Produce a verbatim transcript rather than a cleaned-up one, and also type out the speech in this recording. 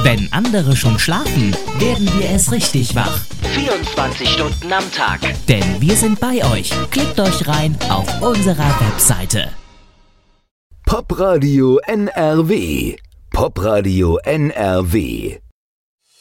Wenn andere schon schlafen, werden wir erst richtig wach. vierundzwanzig Stunden am Tag. Denn wir sind bei euch. Klickt euch rein auf unserer Webseite. Popradio N R W. Popradio N R W.